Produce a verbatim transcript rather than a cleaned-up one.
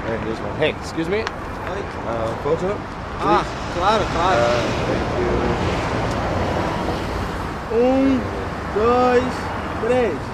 Alright, here's one. Hey, excuse me. Oi. Uh, photo? Ah, claro, claro. Uh, thank you. Um, dois, três.